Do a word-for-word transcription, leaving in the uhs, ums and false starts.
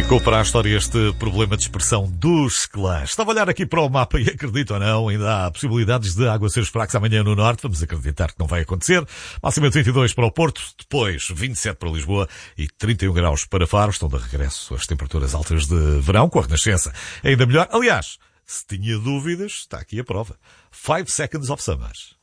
Ficou para a história este problema de expressão dos clãs. Estava a olhar aqui para o mapa e, acredito ou não, ainda há possibilidades de aguaceiros fracos amanhã no norte. Vamos acreditar que não vai acontecer. Máxima de vinte e dois para o Porto, depois vinte e sete para Lisboa e trinta e um graus para Faro. Estão de regresso as temperaturas altas de verão, com a Renascença ainda melhor. Aliás, se tinha dúvidas, está aqui a prova. Five Seconds of Summer.